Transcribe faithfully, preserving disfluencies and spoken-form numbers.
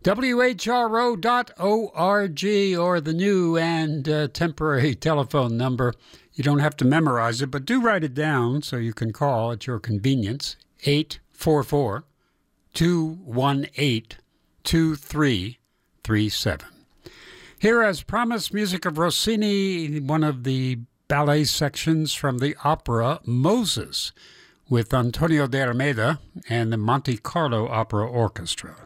W H R O dot org, or the new and uh, temporary telephone number. You don't have to memorize it, but do write it down so you can call at your convenience. eight four four, two one eight, two three three seven. Here, as promised, music of Rossini, one of the ballet sections from the opera Moses, with Antonio de Almeida and the Monte Carlo Opera Orchestra.